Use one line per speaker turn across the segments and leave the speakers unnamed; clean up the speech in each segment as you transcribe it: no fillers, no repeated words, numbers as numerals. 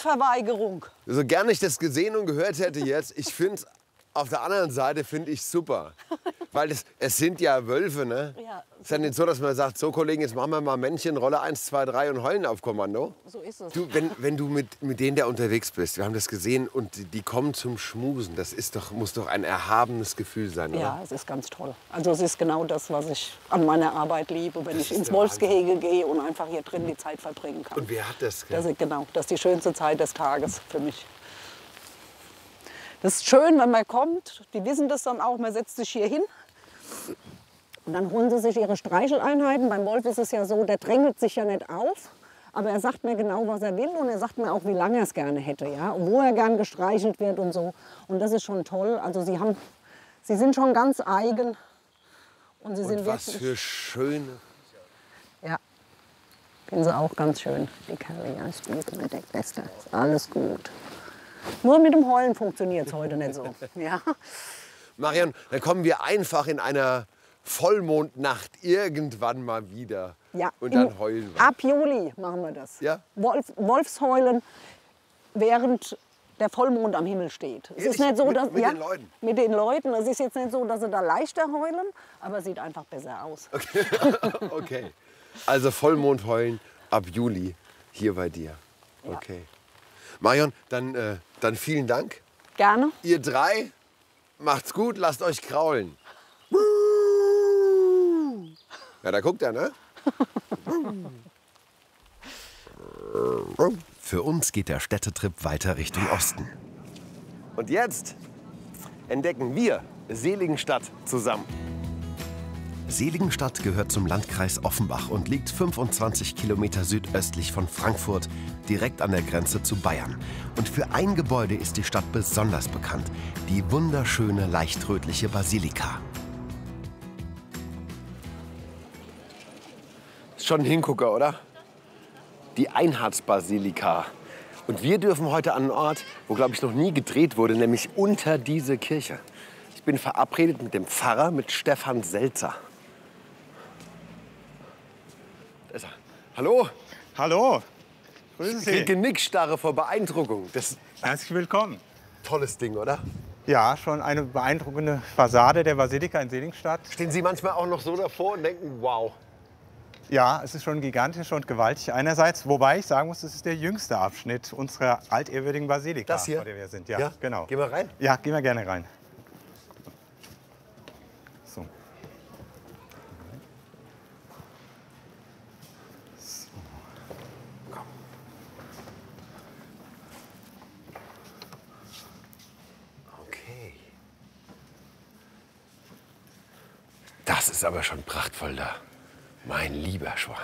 Antwortverweigerung.
So gern ich das gesehen und gehört hätte jetzt, ich finde auf der anderen Seite finde ich super. Weil es sind ja Wölfe, ne?
Ja,
Es ist ja nicht so, dass man sagt, so Kollegen, jetzt machen wir mal Männchen, Rolle 1, 2, 3 und heulen auf Kommando.
so ist es.
Du, wenn du mit denen da unterwegs bist, wir haben das gesehen und die kommen zum Schmusen, das ist doch, muss doch ein erhabenes Gefühl sein, oder?
Ja, es ist ganz toll. Also es ist genau das, was ich an meiner Arbeit liebe, wenn ich ins
der
Wolfsgehege gehe und einfach hier drin die Zeit verbringen kann.
Und wer hat das? Gell?
Das ist, genau, das ist die schönste Zeit des Tages für mich. Das ist schön, wenn man kommt. Die wissen das dann auch. Man setzt sich hier hin. Und dann holen sie sich ihre Streicheleinheiten. Beim Wolf ist es ja so, der drängelt sich ja nicht auf. Aber er sagt mir genau, was er will. Und er sagt mir auch, wie lange er es gerne hätte. Ja? Und wo er gern gestreichelt wird und so. Und das ist schon toll. Also sie sind schon ganz eigen. Und sie sind
was
wirklich,
für schöne...
ja, finden sie auch ganz schön. Die Kerle, ja, ist gut, mein Deckbester. Ist alles gut. Nur mit dem Heulen funktioniert es heute nicht so. Ja.
Marion, dann kommen wir einfach in einer Vollmondnacht irgendwann mal wieder.
Ja,
Und dann heulen wir.
Ab Juli machen wir das.
Ja?
Wolfsheulen, während der Vollmond am Himmel steht. Es ist nicht so, dass,
mit den Leuten?
Mit den Leuten. Es ist jetzt nicht so, dass sie da leichter heulen, aber es sieht einfach besser aus.
Okay. Okay. Also Vollmond heulen ab Juli hier bei dir.
Ja.
Okay. Marion, dann vielen Dank.
Gerne.
Ihr drei, macht's gut, lasst euch kraulen. Ja, da guckt er, ne?
Für uns geht der Städtetrip weiter Richtung Osten.
Und jetzt entdecken wir Seligenstadt zusammen.
Seligenstadt gehört zum Landkreis Offenbach und liegt 25 Kilometer südöstlich von Frankfurt, direkt an der Grenze zu Bayern. Und für ein Gebäude ist die Stadt besonders bekannt: die wunderschöne, leicht rötliche Basilika.
Ist schon ein Hingucker, oder? Die Einhardsbasilika. Und wir dürfen heute an einen Ort, wo, glaube ich, noch nie gedreht wurde, nämlich unter diese Kirche. Ich bin verabredet mit dem Pfarrer, mit Stefan Selzer. Da ist er. Hallo?
Hallo, grüßen
Ich kriege
Sie.
Genickstarre vor Beeindruckung. Das ist ein
Herzlich willkommen.
tolles Ding, oder?
Ja, schon eine beeindruckende Fassade der Basilika in Seligenstadt.
Stehen Sie manchmal auch noch so davor und denken, wow.
Ja, es ist schon gigantisch und gewaltig einerseits, wobei ich sagen muss, es ist der jüngste Abschnitt unserer altehrwürdigen Basilika,
Das hier?
vor der wir sind. Ja, genau.
Gehen wir rein?
Ja, gehen wir gerne rein. So.
Okay. Das ist aber schon prachtvoll da. Mein lieber Schwan.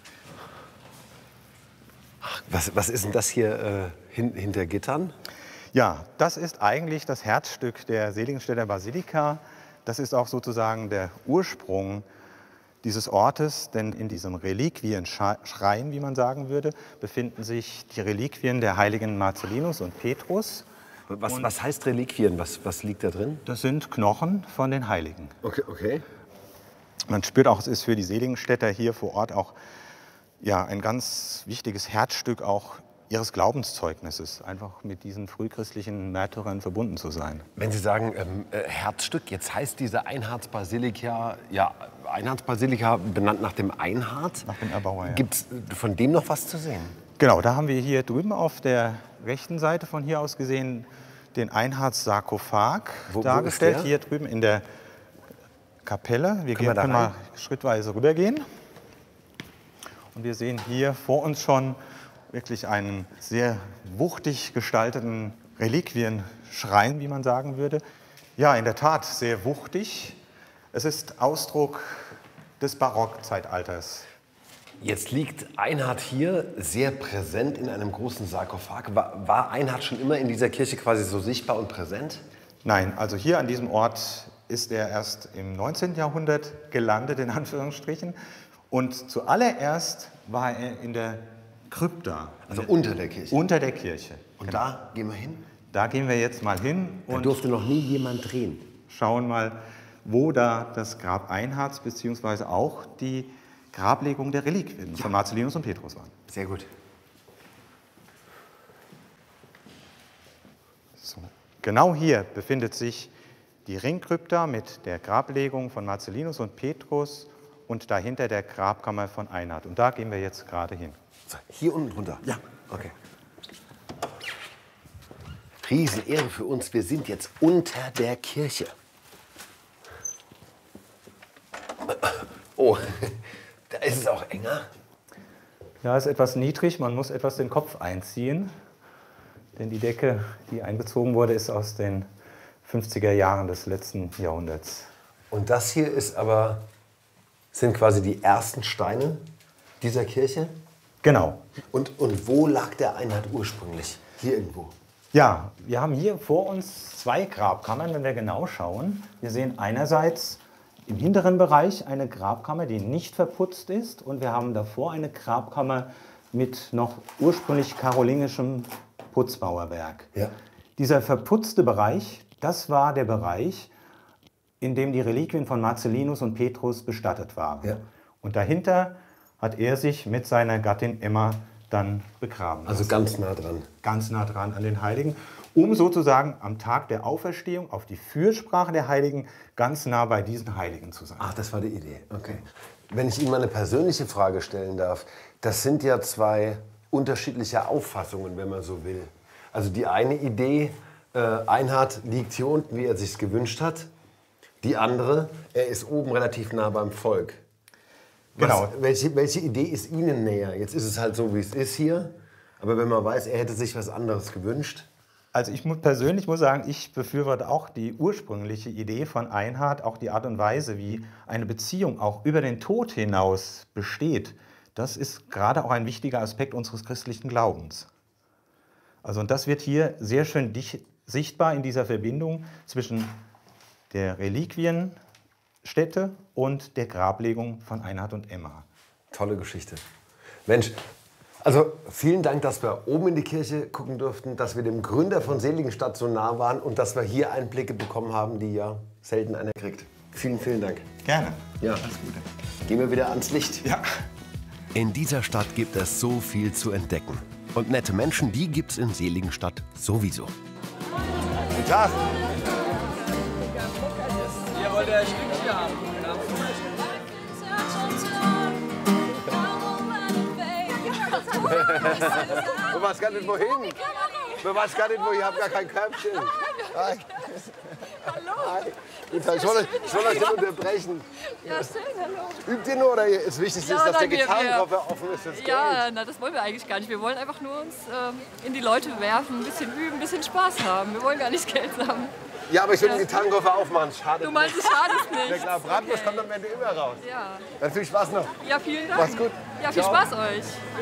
Ach, was ist denn das hier hinter Gittern?
Ja, das ist eigentlich das Herzstück der Seligenstädter Basilika. Das ist auch sozusagen der Ursprung dieses Ortes, denn in diesem Reliquienschrein, wie man sagen würde, befinden sich die Reliquien der heiligen Marcellinus und Petrus.
Was heißt Reliquien? Was liegt da drin?
Das sind Knochen von den Heiligen.
Okay, okay.
Man spürt auch, es ist für die Seligenstädter hier vor Ort auch ja, ein ganz wichtiges Herzstück auch ihres Glaubenszeugnisses, einfach mit diesen frühchristlichen Märtyrern verbunden zu sein.
Wenn Sie sagen Herzstück, jetzt heißt diese Einhardsbasilika, ja, Einhardsbasilika benannt nach dem Einhard.
Nach dem Erbauer, ja.
Gibt es von dem noch was zu sehen?
Genau, da haben wir hier drüben auf der rechten Seite von hier aus gesehen den Einhardssarkophag dargestellt.
ist der?
Hier drüben in der Kapelle. Wir
Können wir da
können mal
rein?
schrittweise rübergehen. Und wir sehen hier vor uns schon wirklich einen sehr wuchtig gestalteten Reliquienschrein, wie man sagen würde. Ja, in der Tat sehr wuchtig. Es ist Ausdruck des Barockzeitalters.
Jetzt liegt Einhard hier sehr präsent in einem großen Sarkophag. War Einhard schon immer in dieser Kirche quasi so sichtbar und präsent?
Nein, also hier an diesem Ort ist er erst im 19. Jahrhundert gelandet, in Anführungsstrichen. Und zuallererst war er in der Krypta.
Also unter der Kirche?
Unter der Kirche.
Und da gehen wir hin?
Da gehen wir jetzt mal hin
Da
und
durfte noch nie jemand drehen.
schauen mal, wo da das Grab Einhards beziehungsweise auch die Grablegung der Reliquien von Marcellinus und Petrus waren.
Sehr gut.
So. Genau hier befindet sich die Ringkrypta mit der Grablegung von Marcellinus und Petrus und dahinter der Grabkammer von Einhard. Und da gehen wir jetzt gerade hin.
So, hier unten drunter?
Ja.
Okay. Riesenehre für uns. Wir sind jetzt unter der Kirche. Oh, da ist es auch enger.
Ja, ist etwas niedrig. Man muss etwas den Kopf einziehen. Denn die Decke, die eingezogen wurde, ist aus den 50er Jahren des letzten Jahrhunderts.
Und das hier sind quasi die ersten Steine dieser Kirche?
Genau.
Und wo lag der Einhard ursprünglich? Hier irgendwo?
Ja, wir haben hier vor uns 2 Grabkammern, wenn wir genau schauen. Wir sehen einerseits im hinteren Bereich eine Grabkammer, die nicht verputzt ist. Und wir haben davor eine Grabkammer mit noch ursprünglich karolingischem Putzmauerwerk.
Ja.
Dieser verputzte Bereich, das war der Bereich, in dem die Reliquien von Marcellinus und Petrus bestattet waren.
Ja.
Und dahinter hat er sich mit seiner Gattin Emma dann begraben.
Also ganz nah dran.
Ganz nah dran an den Heiligen, um sozusagen am Tag der Auferstehung auf die Fürsprache der Heiligen ganz nah bei diesen Heiligen zu sein.
Ach, das war die Idee. Okay. Wenn ich Ihnen mal eine persönliche Frage stellen darf, das sind ja 2 unterschiedliche Auffassungen, wenn man so will. Also die eine Idee, Einhard liegt hier unten, wie er sich gewünscht hat. Die andere, er ist oben relativ nah beim Volk.
Genau.
Welche Idee ist Ihnen näher? Jetzt ist es halt so, wie es ist hier. Aber wenn man weiß, er hätte sich was anderes gewünscht.
Also ich persönlich muss sagen, ich befürworte auch die ursprüngliche Idee von Einhard, auch die Art und Weise, wie eine Beziehung auch über den Tod hinaus besteht. Das ist gerade auch ein wichtiger Aspekt unseres christlichen Glaubens. Also und das wird hier sehr schön sichtbar in dieser Verbindung zwischen der Reliquienstätte und der Grablegung von Einhard und Emma.
Tolle Geschichte. Mensch, also vielen Dank, dass wir oben in die Kirche gucken durften, dass wir dem Gründer von Seligenstadt so nah waren und dass wir hier Einblicke bekommen haben, die ja selten einer kriegt. Vielen, vielen Dank.
Gerne.
Ja, alles Gute. Gehen wir wieder ans Licht.
Ja.
In dieser Stadt gibt es so viel zu entdecken. Und nette Menschen, die gibt's in Seligenstadt sowieso.
Guten Tag.
Ihr wollt ja ein Stückchen haben.
Du weißt gar nicht wohin. Du weißt gar nicht wo, ich habe gar kein Körbchen. Hi.
Hallo.
Hi. Ich soll euch nicht unterbrechen.
Ja, schön, hallo.
Übt ihr nur oder das Wichtigste ist, dass der
nein,
Gitarrenkoffer offen ist fürs
Ja,
Geld?
na, das wollen wir eigentlich gar nicht. Wir wollen einfach nur uns in die Leute werfen, ein bisschen üben, ein bisschen Spaß haben. Wir wollen gar nicht Geld haben.
Ja, aber ich will den Gitarrenkoffer aufmachen. Schade.
Du meinst, es schadet
Na
nicht.
klar, Bratwurst kommt am Ende immer raus.
Ja.
Dann viel Spaß noch.
Ja, vielen Dank.
Mach's gut.
Ja, viel
Ciao.
Spaß euch.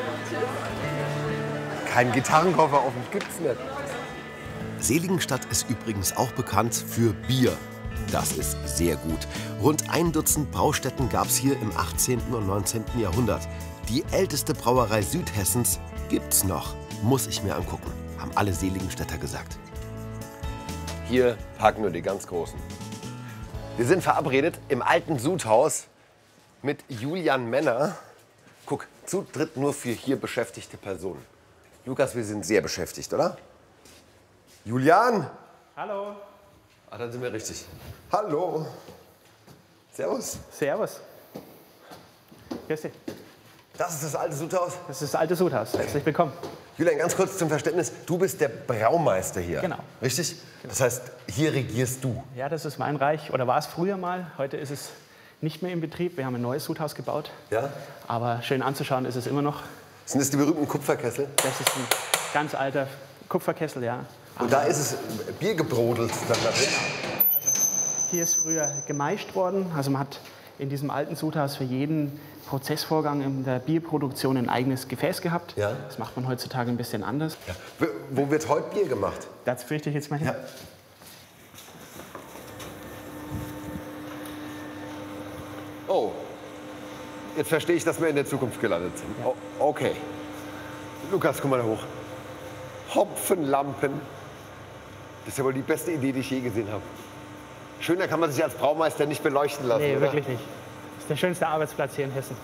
Kein Gitarrenkoffer offen, gibt's nicht.
Seligenstadt ist übrigens auch bekannt für Bier. Das ist sehr gut. Rund 1 Dutzend Braustätten gab es hier im 18. und 19. Jahrhundert. Die älteste Brauerei Südhessens gibt's noch. Muss ich mir angucken, haben alle Seligenstädter gesagt.
Hier parken nur die ganz Großen. Wir sind verabredet im alten Sudhaus mit Julian Männer. Guck, Zutritt nur für hier beschäftigte Personen. Lukas, wir sind sehr beschäftigt, oder? Julian?
Hallo.
Ah, dann sind wir richtig. Hallo. Servus.
Servus. Grüß dich.
Das ist das alte Sudhaus.
Das ist das alte Sudhaus. Herzlich willkommen.
Julian, ganz kurz zum Verständnis. Du bist der Braumeister hier.
Genau.
Richtig? Das heißt, hier regierst du.
Ja, das ist mein Reich. Oder war es früher mal. Heute ist es nicht mehr in Betrieb. Wir haben ein neues Sudhaus gebaut.
Ja?
Aber schön anzuschauen ist es immer noch.
Sind das die berühmten Kupferkessel?
Das ist ein ganz alter Kupferkessel, ja.
Und da ist es Bier gebrodelt dann da drin.
Hier ist früher gemeischt worden. Also man hat in diesem alten Sudhaus für jeden Prozessvorgang in der Bierproduktion ein eigenes Gefäß gehabt.
Ja.
Das macht man heutzutage ein bisschen anders.
Ja. Wo wird heute Bier gemacht?
Dazu fürchte ich jetzt mal hin.
Ja. Oh, jetzt verstehe ich, dass wir in der Zukunft gelandet sind.
Ja.
Oh, okay. Lukas, komm mal da hoch. Hopfenlampen. Das ist ja wohl die beste Idee, die ich je gesehen habe. Schöner kann man sich als Braumeister nicht beleuchten lassen,
Nee,
oder?
wirklich nicht. Das ist der schönste Arbeitsplatz hier in Hessen.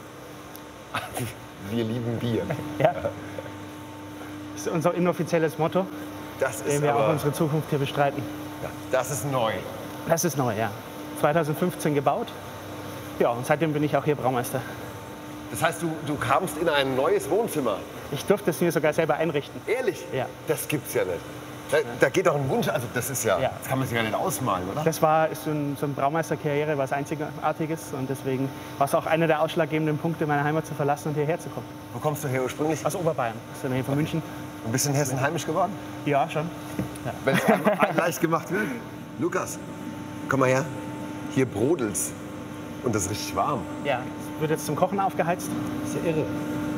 Wir lieben Bier.
Ja. Das ist unser inoffizielles Motto.
Das ist
den wir
aber-
auch unsere Zukunft hier bestreiten.
Ja, das ist neu.
Das ist neu, ja. 2015 gebaut. Ja, und seitdem bin ich auch hier Braumeister.
Das heißt, du kamst in ein neues Wohnzimmer.
Ich durfte es mir sogar selber einrichten.
Ehrlich?
Ja.
Das gibt's ja nicht. Da geht doch ein Wunsch, also das ist ja,
Ja.
das kann man sich ja nicht ausmalen, oder?
Das ist so eine Braumeisterkarriere, was Einzigartiges. Und deswegen war es auch einer der ausschlaggebenden Punkte, meine Heimat zu verlassen und hierher zu kommen.
Wo kommst du her ursprünglich?
Aus Oberbayern, aus der Nähe von München.
Ein bisschen hessenheimisch geworden?
Ja, schon.
Wenn es einem leicht gemacht wird. Lukas, komm mal her. Hier brodelt's. Und das ist richtig warm.
Ja, es wird jetzt zum Kochen aufgeheizt.
Das ist ja irre.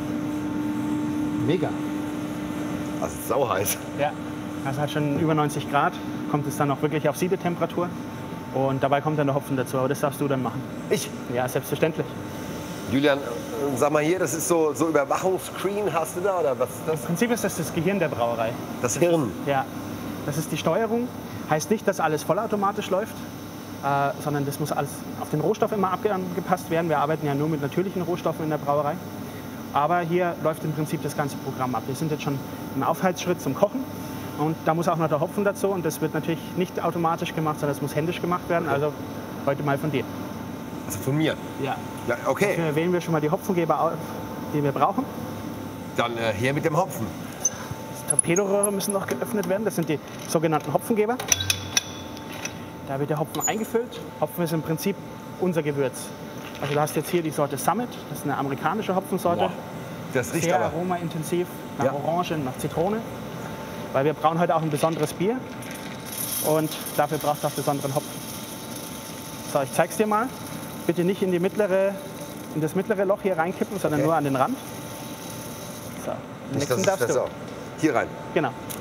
Mega.
Also sauheiß.
Ja, also hat schon über 90 Grad, kommt es dann auch wirklich auf Siedetemperatur. Und dabei kommt dann der Hopfen dazu, aber das darfst du dann machen.
Ich,
Ja, selbstverständlich.
Julian, sag mal hier, das ist so Überwachungsscreen hast du da oder was ist das?
Im Prinzip ist das Gehirn der Brauerei.
Das Hirn.
Ja, das ist die Steuerung. Heißt nicht, dass alles vollautomatisch läuft, sondern das muss alles auf den Rohstoff immer angepasst werden. Wir arbeiten ja nur mit natürlichen Rohstoffen in der Brauerei. Aber hier läuft im Prinzip das ganze Programm ab. Wir sind jetzt schon im Aufheizschritt zum Kochen. Und da muss auch noch der Hopfen dazu. Und das wird natürlich nicht automatisch gemacht, sondern es muss händisch gemacht werden. Also heute mal von dir.
Also von mir.
Ja.
Ja, okay.
Hier wählen wir schon mal die Hopfengeber auf, die wir brauchen.
Dann her mit dem Hopfen.
Die Torpedoröhre müssen noch geöffnet werden. Das sind die sogenannten Hopfengeber. Da wird der Hopfen eingefüllt. Hopfen ist im Prinzip unser Gewürz. Also du hast jetzt hier die Sorte Summit. Das ist eine amerikanische Hopfensorte.
Boah, das riecht
Sehr
aber.
aromaintensiv, nach
Ja.
Orange, nach Zitrone. Weil wir brauen heute auch ein besonderes Bier. Und dafür braucht es auch besonderen Hopfen. So, ich zeig's dir mal. Bitte nicht in das mittlere Loch hier reinkippen, sondern
Okay.
nur an den Rand. So, den
Nicht,
nächsten
dass ich
darfst
das
du.
auch. Hier rein.
Genau.